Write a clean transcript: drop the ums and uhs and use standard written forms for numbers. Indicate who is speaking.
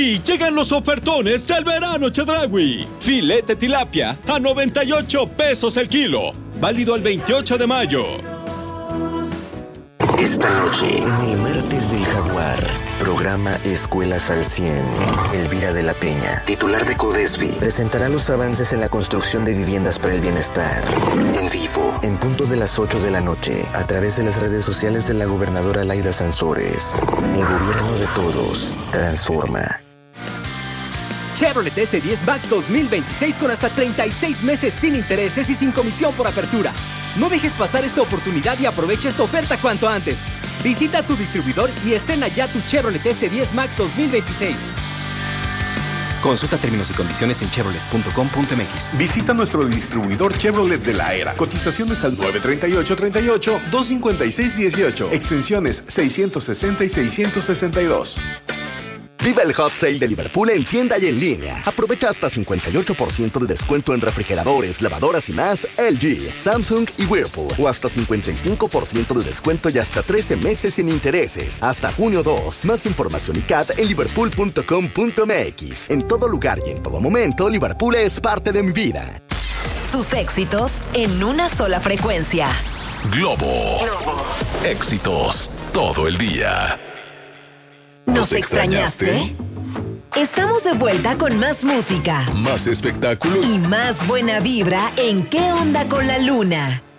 Speaker 1: Y llegan los ofertones del verano Chedraui. Filete tilapia a 98 pesos el kilo. Válido el 28 de mayo.
Speaker 2: Esta noche, en el Martes del Jaguar, programa Escuelas al 100, Elvira de la Peña, titular de Codesvi, presentará los avances en la construcción de viviendas para el bienestar. En vivo, en punto de las 8 de la noche, a través de las redes sociales de la gobernadora Laida Sansores. El gobierno de todos transforma.
Speaker 3: Chevrolet S10 Max 2026 con hasta 36 meses sin intereses y sin comisión por apertura. No dejes pasar esta oportunidad y aprovecha esta oferta cuanto antes. Visita tu distribuidor y estrena ya tu Chevrolet S10 Max 2026. Consulta términos y condiciones en chevrolet.com.mx.
Speaker 4: Visita nuestro distribuidor Chevrolet de la Era. Cotizaciones al 938-38-256-18. Extensiones 660 y 662.
Speaker 5: Viva el Hot Sale de Liverpool en tienda y en línea. Aprovecha hasta 58% de descuento en refrigeradores, lavadoras y más LG, Samsung y Whirlpool. O hasta 55% de descuento y hasta 13 meses sin intereses. Hasta junio 2. Más información y CAT en liverpool.com.mx. En todo lugar y en todo momento, Liverpool es parte de mi vida.
Speaker 6: Tus éxitos en una sola frecuencia.
Speaker 7: Globo. Éxitos todo el día.
Speaker 6: ¿Nos extrañaste? Estamos de vuelta con más música,
Speaker 7: más espectáculo
Speaker 6: y más buena vibra en ¿Qué onda con la luna?